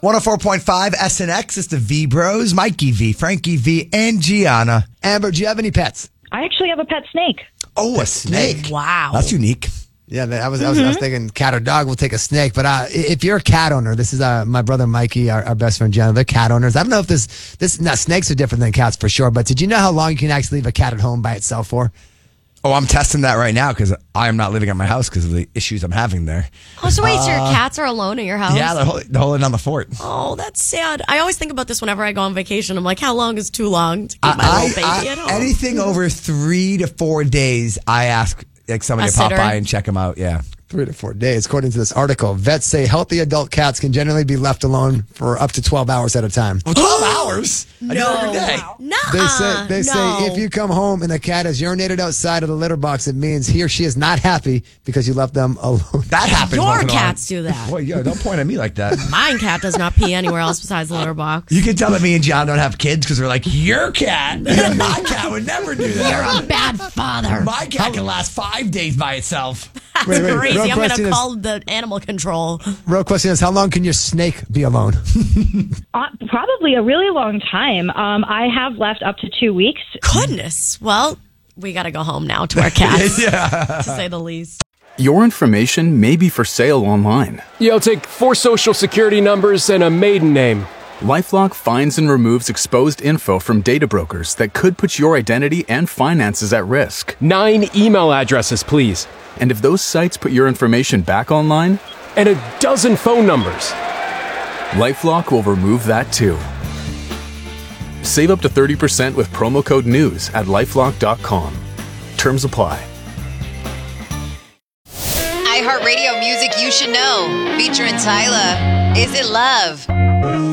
104.5 SNX. It's the V Bros. Mikey V, Frankie V, and Gianna. Amber, do you have any pets? I actually have a pet snake. Oh, a snake. Wow. That's unique. Yeah, I was thinking cat or dog will take a snake. But if you're a cat owner, this is my brother Mikey, our best friend Gianna. They're cat owners. I don't know if now snakes are different than cats for sure. But did you know how long you can actually leave a cat at home by itself for? Oh, I'm testing that right now because I am not living at my house because of the issues I'm having there. Oh, so wait, so your cats are alone in your house? Yeah, they're holding down the fort. Oh, that's sad. I always think about this whenever I go on vacation. I'm like, how long is too long to keep my little baby at home? Anything over 3 to 4 days, I ask somebody to pop by and check them out. Yeah. 3 to 4 days. According to this article, vets say healthy adult cats can generally be left alone for up to 12 hours at a time. Well, 12 hours? No. They say if you come home and a cat has urinated outside of the litter box, it means he or she is not happy because you left them alone. That happens. Your cats do that. Well, yo, don't point at me like that. Mine cat does not pee anywhere else besides the litter box. You can tell that me and John don't have kids because we're like, your cat. My cat would never do that. You're a bad father. My cat can last 5 days by itself. That's Wait, crazy. real I'm going question to is- call the animal control. Real question is, how long can your snake be alone? Probably a really long time. I have left up to 2 weeks. Goodness. Well, we got to go home now to our cats, to say the least. Your information may be for sale online. Yeah, I'll take 4 social security numbers and a maiden name. LifeLock finds and removes exposed info from data brokers that could put your identity and finances at risk. 9 email addresses, please. And if those sites put your information back online, And a dozen phone numbers. LifeLock will remove that too. Save up to 30% with promo code NEWS at LifeLock.com. Terms apply. iHeartRadio music you should know. Featuring Tyla. Is It Love?